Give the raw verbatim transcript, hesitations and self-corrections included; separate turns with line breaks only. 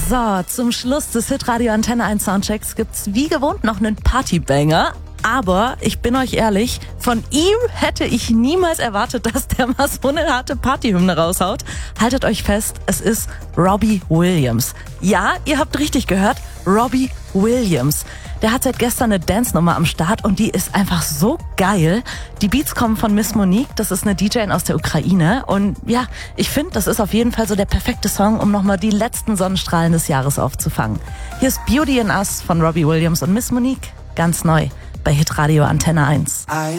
So, zum Schluss des Hitradio Antenne eins Soundchecks gibt's wie gewohnt noch einen Partybanger. Aber ich bin euch ehrlich, von ihm hätte ich niemals erwartet, dass der mal so eine harte Partyhymne raushaut. Haltet euch fest, es ist Robbie Williams. Ja, ihr habt richtig gehört, Robbie Williams. Der hat seit gestern eine Dance-Nummer am Start und die ist einfach so geil. Die Beats kommen von Miss Monique, das ist eine D J aus der Ukraine. Und ja, ich finde, das ist auf jeden Fall so der perfekte Song, um nochmal die letzten Sonnenstrahlen des Jahres aufzufangen. Hier ist Beauty in Us von Robbie Williams und Miss Monique, ganz neu bei Hitradio Antenne eins.